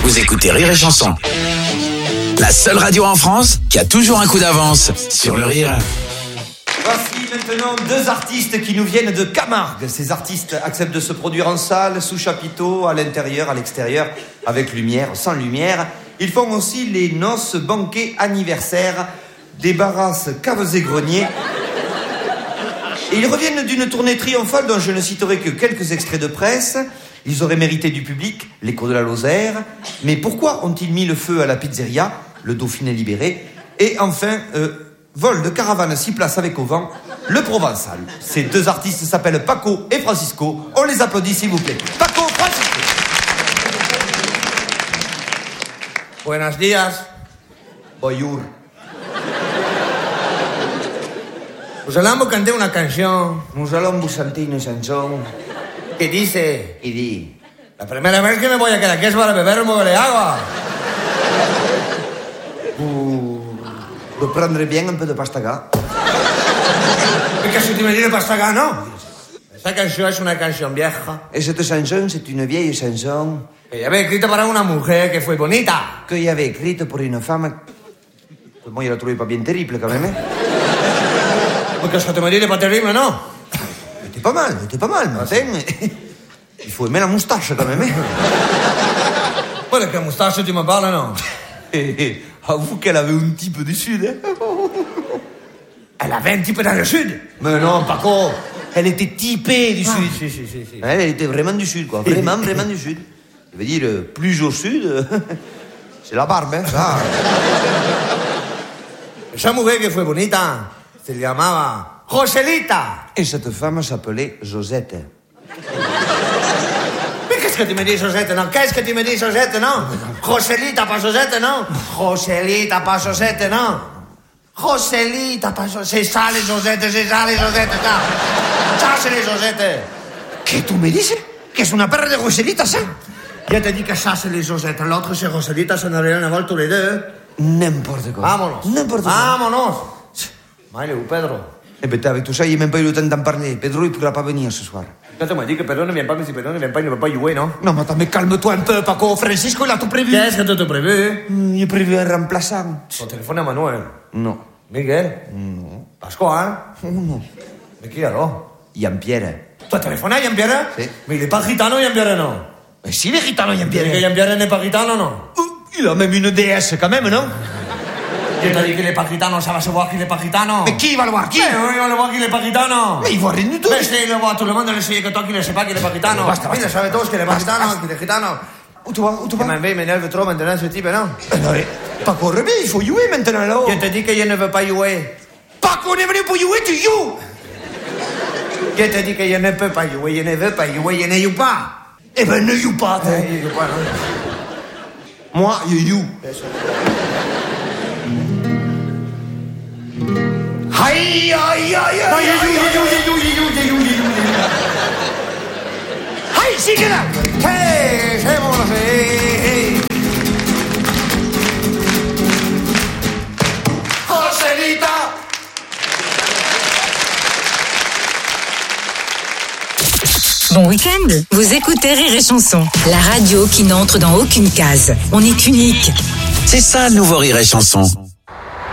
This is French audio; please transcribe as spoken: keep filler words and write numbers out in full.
Vous écoutez Rire et Chanson. La seule radio en France qui a toujours un coup d'avance sur le rire. Voici maintenant deux artistes qui nous viennent de Camargue. Ces artistes acceptent de se produire en salle, sous chapiteau, à l'intérieur, à l'extérieur, avec lumière, sans lumière. Ils font aussi les noces, banquets, anniversaires, débarrassent caves et greniers. Et ils reviennent d'une tournée triomphale dont je ne citerai que quelques extraits de presse. Ils auraient mérité du public, l'écho de la Lozère. Mais pourquoi ont-ils mis le feu à la pizzeria, le Dauphiné libéré? Et enfin, euh, vol de caravane six places avec au vent, le Provençal. Ces deux artistes s'appellent Paco et Francisco. On les applaudit s'il vous plaît. Paco, Francisco. Buenos días. Bonjour. Pues allons cantar una canción Nous allons vous chanter une chanson que dice: qui dit... la primera vez que me voy a quedar aquí es para beber un poco de agua. Vous reprendrez bien un peu de pastaga. ¿Y que si te me dice pastaga, no? Esta canción es una canción vieja Et cette chanson, c'est une vieille chanson que ya había escrito para una mujer que fue bonita. que j'avais écrite pour une femme... Moi, je la trouvais pas bien terrible, quand même. Hein? Porque eso te me dice pas terrible, ¿no? C'était pas mal, c'était pas mal, mais attends, il faut aimer la moustache, quand même. Hein? Bueno, que moustache tu me parles, non? Avoue qu'elle avait un type du sud. Hein? Elle avait un type dans le sud. Mais non, Paco, elle était typée du Ah, sud. si, si, si, si. Elle était vraiment du sud, quoi. Vraiment, vraiment du sud. Ça veut dire, plus au sud, c'est la barbe, hein, ça. Esa mujer que fue bonita se llamaba Joselita. Et cette femme s'appelait Josette. Mais qu'est-ce que tu me dis, Josette, non? Qu'est-ce que tu me dis, Josette, non? Joselita, pas Josette, non? Joselita, pas Josette, non? Joselita, pas Josette. C'est ça, les Josettes, c'est ça, les Josettes, ça. Ça, c'est les Josettes. ¿Qué tú me dices? ¿Que es una perra de Joselita, ça? Je te dis que ça, c'est les Josettes. L'autre, c'est Joselita, ça n'a rien à voir tous les deux. N'importe quoi. Vámonos. N'importe quoi. Vámonos. Maile, ou Pedro. Eh ben, avec tout ça, il n'a même pas eu le temps d'en parler. Pedro, il ne pourra pas venir ce soir. Quand tu m'as dit que Pedro ne vient pas, mais si Pedro ne vient pas, il ne va pas jouer, non? Non, mais attends, mais calme-toi un peu, Paco. Francisco, il a tout prévu. Qu'est-ce que tu t'as prévu? Il a prévu un remplaçant. Ton téléphone à Manuel. Non. Miguel. Non. Pascual. Non. Mais qui alors? Jean-Pierre. Tu téléphone à Jean-Pierre? Sí. Mais il est pas gitano, Jean-Pierre, non? Mais si, il est gitano, Que Jean-Pierre. Jean-Pierre n'est pas gitano, non? Il a même une déesse, quand même, non? Qui t'a dit qu'il est pas gitano? Ça va se voir qu'il est pas gitano. Mais qui va le voir? Qui? Mais oui, on le voit qu'il est pas gitano. Mais il voit rien du tout. Mais si, il le voit, tout le monde le sait que toi qu'il ne sait pas qu'il est pas gitano. Basta, basta. Il le savait tous qu'il est pas gitano, qu'il est gitano. Où tu vas? Où tu Mais vas? il m'énerve trop maintenant, ce type, non? Eh non, mais Paco, reviens, il faut jouer maintenant, alors. Je te dis que je ne veux pas jouer. Paco, on est venu pour jouer, tu joues. Je te dis que je ne peux pas jouer, je ne veux pas jouer, je ne joue pas. Eh ben, ne joue pas. Eh, je joue pas, non? Moi, je joue. Aïe, aïe, aïe, Non, aïe, je joue, aïe, je joue, je joue, je joue, je joue, je joue. aïe, sigue là. Hey, c'est bon, hey, Joselita. Bon week-end. Vous écoutez Rire et Chanson, la radio qui n'entre dans aucune case. On est unique. C'est ça le nouveau Rire et Chanson.